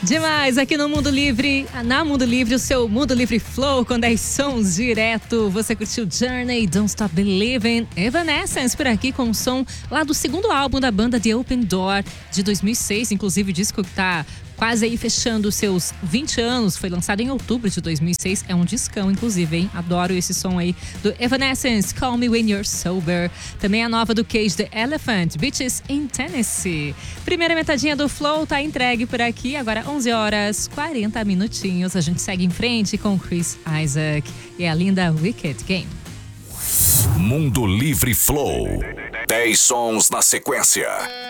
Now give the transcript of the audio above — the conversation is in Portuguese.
Demais, aqui no Mundo Livre, na Mundo Livre, o seu Mundo Livre Flow com 10 sons direto. Você curtiu Journey, Don't Stop Believing, Evanescence por aqui com o som lá do segundo álbum da banda The Open Door de 2006, inclusive o disco que tá quase aí fechando os seus 20 anos, foi lançado em outubro de 2006, é um discão inclusive, hein? Adoro esse som aí do Evanescence, Call Me When You're Sober. Também a nova do Cage the Elephant, Beaches in Tennessee. Primeira metadinha do Flow tá entregue por aqui, agora 11 horas 40 minutinhos. A gente segue em frente com Chris Isaac e a linda Wicked Game. Mundo Livre Flow, 10 sons na sequência.